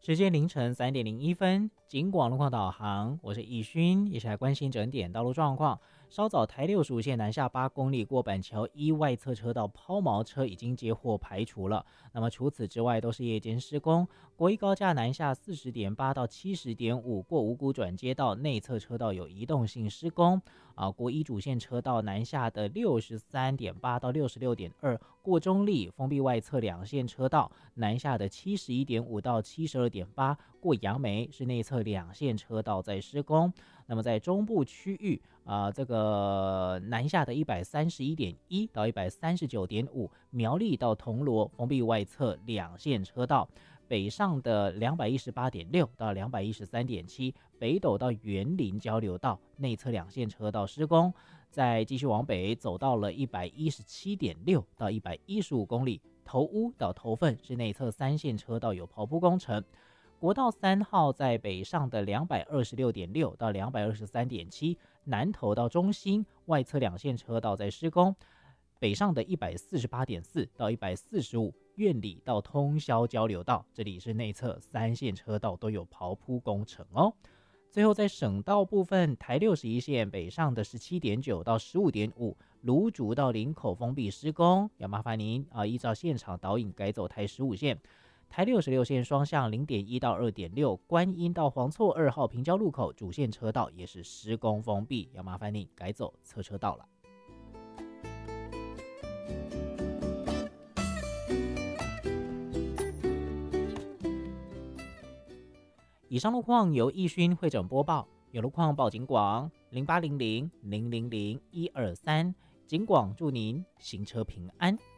时间凌晨3:01，警广路况导航，我是易勋，一起来关心整点道路状况。稍早台6属线南下8公里过板桥一外侧车道抛锚车已经接获排除了。那么除此之外都是夜间施工。国一高架南下40.8到70.5过五股转接道内侧车道有移动性施工。国一主线车道南下的63.8到66.2过中立封闭外侧两线车道，南下的71.5到72.8过杨梅是内侧两线车道在施工。那么在中部区域这个南下的131.1到139.5苗栗到铜锣封闭外侧两线车道，北上的218.6到213.7北斗到园林交流道内侧两线车道施工，再继续往北走到了117.6到115公里，头屋到头份是内侧三线车道有刨铺工程。国道3号在北上的226.6到223.7南投到中心外侧两线车道在施工，北上的148.4到145苑里到通霄交流道，这里是内侧三线车道都有刨铺工程哦。最后在省道部分，台61线北上的17.9到15.5芦竹到林口封闭施工，要麻烦您依照现场导引改走台15线。台66线双向0.1到2.6观音到黄厝2号平交路口主线车道也是施工封闭，要麻烦你改走侧车道了。以上路况由易勋会诊播报，有路况报警广0800000123，警广祝您行车平安。